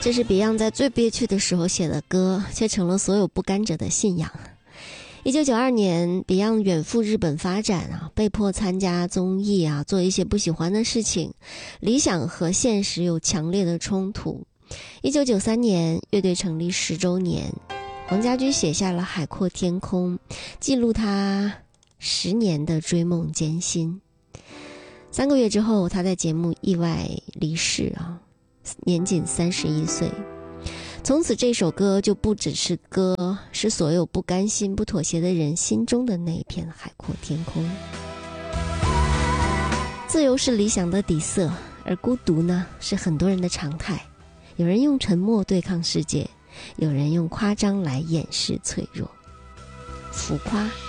这是 Beyond 在最憋屈的时候写的歌，却成了所有不甘者的信仰。1992年 Beyond 远赴日本发展被迫参加综艺做一些不喜欢的事情，理想和现实有强烈的冲突。1993年乐队成立10周年，黄家驹写下了《海阔天空》，记录他10年的追梦艰辛。3个月之后，他在节目意外离世年仅31岁。从此这首歌就不只是歌，是所有不甘心不妥协的人心中的那一片海阔天空。自由是理想的底色，而孤独呢，是很多人的常态。有人用沉默对抗世界，有人用夸张来掩饰脆弱。浮夸